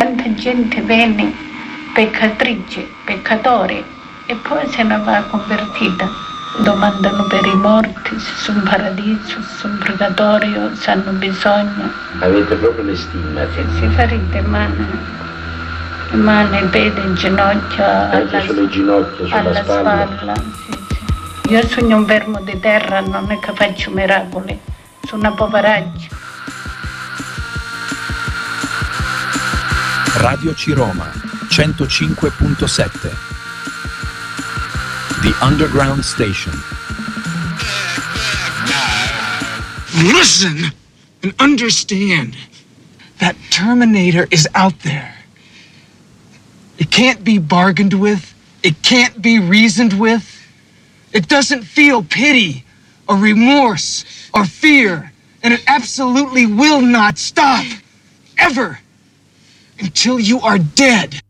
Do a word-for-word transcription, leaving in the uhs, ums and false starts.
tanta gente viene peccatrice, peccatore, e poi se ne va convertita. Domandano per i morti se sono paradiso, se sono purgatorio, se hanno bisogno. Avete proprio le stimme. Se si ferite mani, mani, piedi, ginocchia, anche alla, sulle ginocchia, sulla alla spalla. spalla sì, sì. Io sono un vermo di terra, non è che faccio miracoli, sono una poveraccia. Radio C-Roma centocinque punto sette The Underground Station. Listen and understand that Terminator is out there. It can't be bargained with. It can't be reasoned with. It doesn't feel pity or remorse or fear, and it absolutely will not stop, ever, until you are dead.